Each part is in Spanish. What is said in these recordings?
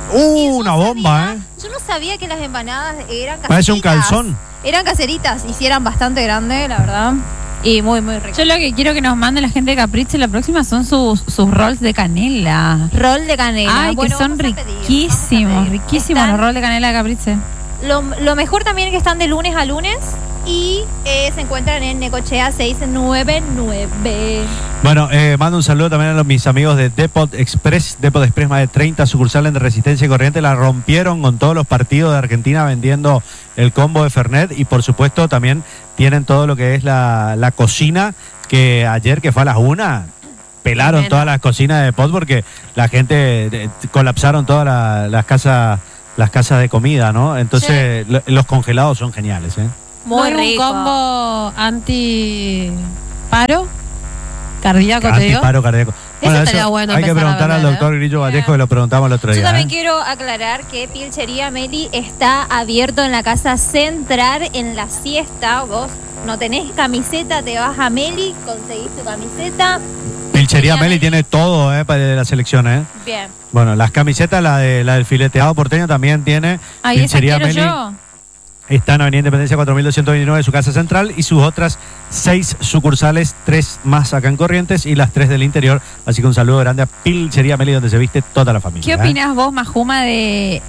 Una bomba, Yo no sabía que las empanadas eran caseritas. Parece un calzón. Eran caseritas y sí eran bastante grandes, la verdad. Y muy, muy ricas. Yo lo que quiero que nos mande la gente de Caprice la próxima son sus rolls de canela. Rol de canela. Ay, bueno, que son riquísimos, riquísimos los rolls de canela de Caprice. Lo mejor también es que están de lunes a lunes y se encuentran en Necochea 699. Bueno, mando un saludo también a mis amigos de Depot Express. Depot Express, más de 30 sucursales de Resistencia y Corriente. La rompieron con todos los partidos de Argentina vendiendo el combo de Fernet. Y por supuesto también tienen todo lo que es la cocina, que ayer que fue a las 1, pelaron todas las cocinas de Depot porque la gente colapsaron todas las casas de comida, ¿no? Entonces los congelados son geniales, ¿eh? Muy rico. Un combo anti-paro cardíaco, te digo. Antiparo cardíaco. Bueno, estaría bueno hay que preguntar al doctor Grillo Vallejo, que lo preguntamos el otro día. Yo también quiero aclarar que Pilchería Meli está abierto en la casa central en la siesta. Vos no tenés camiseta, te vas a Meli, conseguís tu camiseta. Pilchería Meli tiene todo, para la selección, Bien. Bueno, las camisetas, la del fileteado porteño también tiene. Ahí Pilchería Meli. yo. Está en Avenida Independencia 4229, su casa central, y sus otras 6 sucursales, 3 más acá en Corrientes y las 3 del interior. Así que un saludo grande a Pilchería Meli, donde se viste toda la familia. ¿Qué opinás vos, Majuma, de...?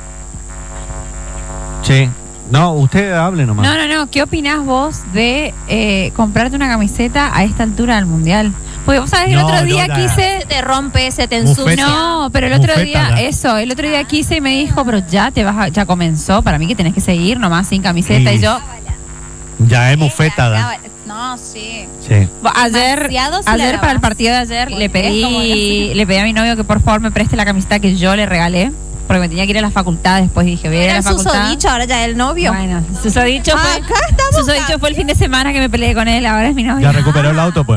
Sí. No, usted hable nomás. No. ¿Qué opinás vos de comprarte una camiseta a esta altura del Mundial? Porque vos sabés que el otro día quise... Se te rompe, se te ensucia. No, pero el otro día quise y me dijo, pero ya comenzó, para mí que tenés que seguir nomás sin camiseta. Y yo... Ya es mufeta. No, sí. Ayer para el partido de ayer le pedí a mi novio que por favor me preste la camiseta que yo le regalé, porque me tenía que ir a la facultad después. Dije, voy a ir a la facultad. Susodicho, ahora ya es el novio. Bueno, Susodicho fue el fin de semana que me peleé con él, ahora es mi novio. Ya recuperó el auto, pues.